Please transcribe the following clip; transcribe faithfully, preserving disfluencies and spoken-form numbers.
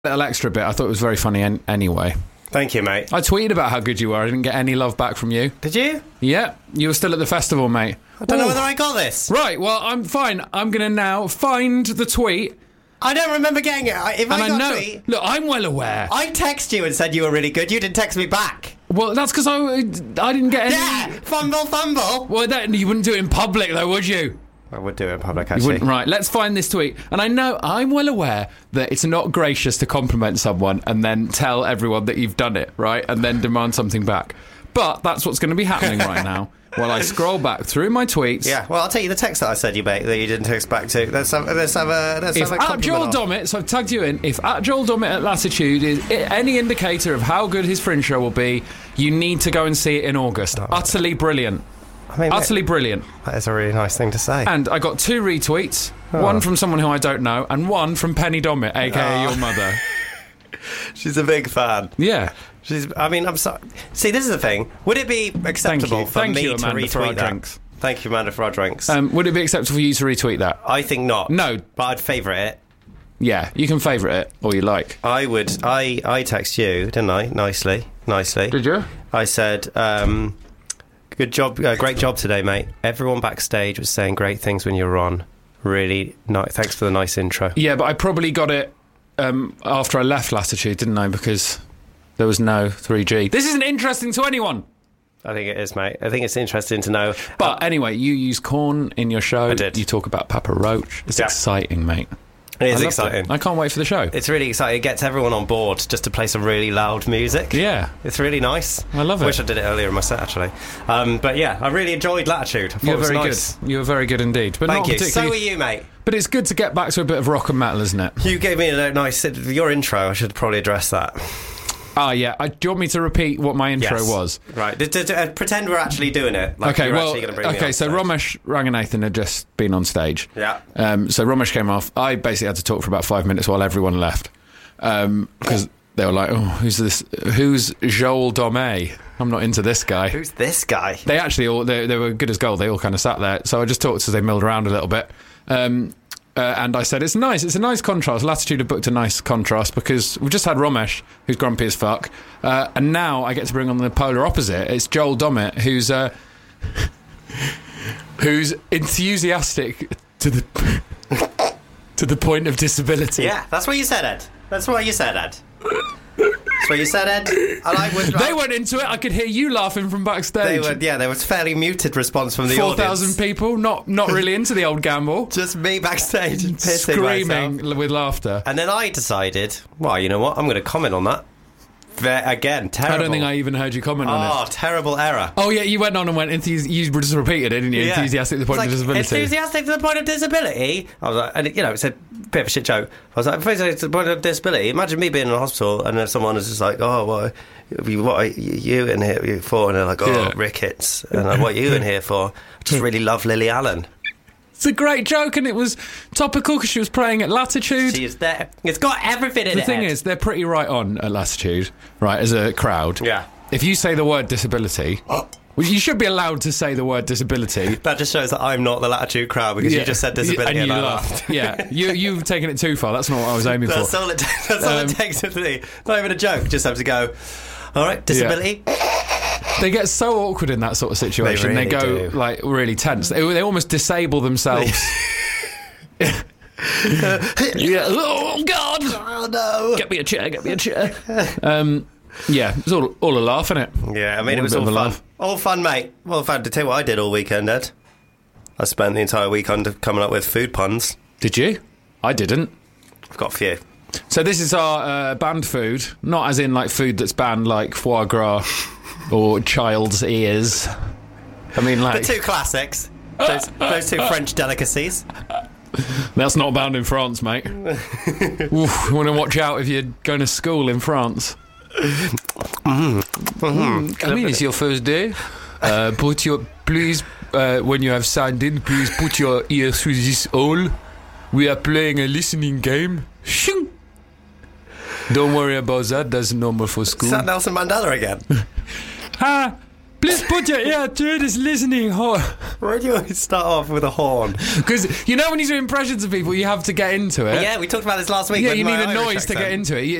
Little extra bit. I thought it was very funny en- anyway. Thank you, mate. I tweeted about how good you were. I didn't get any love back from you. Did you? Yeah, you were still at the festival, mate. I don't Ooh. know whether I got this. Right, well, I'm fine. I'm going to now find the tweet. I don't remember getting it. I- If And I I got know. a tweet, Look, I'm well aware. I texted you and said you were really good. You didn't text me back. Well, that's because I, I didn't get any. Yeah, fumble, fumble. Well, that, you wouldn't do it in public, though, would you? I would do it in public, You actually. wouldn't. Right, let's find this tweet. And I know, I'm well aware that it's not gracious to compliment someone and then tell everyone that you've done it, right? And then demand something back. But that's what's going to be happening right now while I scroll back through my tweets. Yeah, well, I'll tell you the text that I said you made that you didn't text back to. Let's have, let's have a let's If have a at compliment Joel off. Dommett, so I've tagged you in, if at Joel Dommett at Latitude is i- any indicator of how good his Fringe show will be, you need to go and see it in August. Oh. Utterly brilliant. I mean, Utterly brilliant. that is a really nice thing to say. And I got two retweets, Oh. one from someone who I don't know, and one from Penny Dommett, aka Oh. your mother. She's a big fan. Yeah. She's. I mean, I'm sorry. See, this is the thing. Would it be acceptable you. for Thank me you, to Amanda, retweet for our that? drinks. Thank you, Amanda, for our drinks. Um, would it be acceptable for you to retweet that? I think not. No. But I'd favourite it. Yeah, you can favourite it, or you like. I would. I I text you, didn't I? Nicely, nicely. Did you? I said, um, "Good job, uh, great job today, mate. Everyone backstage was saying great things when you were on. Really, ni- thanks for the nice intro." Yeah, but I probably got it um, after I left Latitude, didn't I? Because there was no three G. This isn't interesting to anyone. I think it is, mate. I think it's interesting to know. But anyway, you use corn in your show. I did. You talk about Papa Roach. It's Yeah. exciting, mate. It is I loved exciting. it. I can't wait for the show. It's really exciting. It gets everyone on board just to play some really loud music. Yeah. It's really nice. I love it. I wish I did it earlier in my set, actually. Um, but yeah, I really enjoyed Latitude. I thought You it were was very nice. good. You were very good indeed. But Thank not you. So particularly. are you, mate. But it's good to get back to a bit of rock and metal, isn't it? You gave me a nice... Your intro, I should probably address that. Ah, yeah. I, do you want me to repeat what my intro Yes. was? Right. D- d- d- uh, pretend we're actually doing it. Like Okay, you're well, actually gonna bring me okay. on So stage. Ramesh Ranganathan had just been on stage. Yeah. Um, so Ramesh came off. I basically had to talk for about five minutes while everyone left because they were like, "Oh, who's this? Who's Joel Dommett? I'm not into this guy." Who's this guy? They actually all they, they were good as gold. They all kind of sat there. So I just talked as they milled around a little bit. Um, uh, and I said, it's nice. It's a nice contrast. Latitude have booked a nice contrast because we've just had Ramesh, who's grumpy as fuck. Uh, and now I get to bring on the polar opposite. It's Joel Dommett, who's uh, who's enthusiastic to the to the point of disability. Yeah, that's what you said, Ed. That's what you said, Ed. That's what you said, Ed. And I would. They went into it. I could hear you laughing from They backstage. were. Yeah, there was fairly muted response from the Four audience. thousand people, not not really into the old gamble. Just me backstage, pissing Screaming myself. with laughter. And then I decided, well, you know what? I'm going to comment on that. Ve- Again, terrible. I don't think I even heard you comment on Oh, it. terrible error. Oh yeah, you went on and went. Enthusi- you just repeated it, didn't you? Yeah. Enthusiastic to the point It's of like, disability. Enthusiastic to the point of disability. I was like, and it, you know, it's a bit of a shit joke. I was like, enthusiastic to the point of disability. Imagine me being in a hospital and then someone is just like, oh, what, what are you in here for? And they're like, oh, Yeah. rickets. And I'm like, what are you in here for? I just really love Lily Allen. It's a great joke, and it was topical because she was playing at Latitude. She is there. It's got everything in The it. thing Ed. is, they're pretty right on at Latitude, right? As a crowd, Yeah. If you say the word disability, well, you should be allowed to say the word disability. That just shows that I'm not the Latitude crowd because you just said disability and and, you I laughed. laughed. Yeah, you you've taken it too far. That's not what I was aiming That's for. all it, that's all Um, it takes to me. Not even a joke. Just have to go, all right, disability. They get so awkward in that sort of situation. They, They go really do. like really tense. They, they almost disable themselves. Yeah. Oh God! Oh, no. Get me a chair. Get me a chair. Um, yeah, it's all all a laugh, isn't it? Yeah, I mean, All it was a bit all of a fun. laugh. All fun, mate. Well, fun to tell you what I did all weekend, Ed. I spent the entire weekend coming up with food puns. Did you? I didn't. I've got a few. So this is our uh, banned food, not as in like food that's banned, like foie gras or child's ears. I mean, The like two classics. Those, those two French delicacies. that's not banned in France, mate. Oof, you want to watch out if you're going to school in France. Mm, I mean, it's your first day. Uh, put your please uh, when you have signed in, please put your ear through this hole. We are playing a listening game. Shing. Don't worry about that. That's normal for school. Is that Nelson Mandela again? Ah, please put your ear to this listening hole. Why do you always start off with a horn? Because, you know, when you do impressions of people, you have to get into it. Yeah, we talked about this last week. Yeah, with you my need a Irish noise to accent. get into it.